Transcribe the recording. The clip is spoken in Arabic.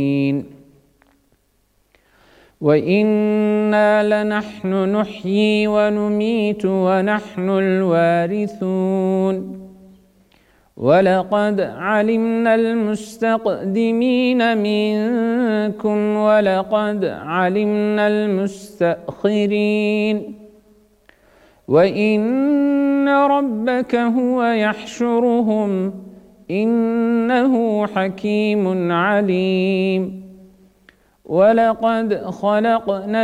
وإنا لنحن نحيي ونميت ونحن الوارثون ولقد علمنا المستقدمين منكم ولقد علمنا المستأخرين وإن ربك هو يحشرهم إنه حكيم عليم ولقد خلقنا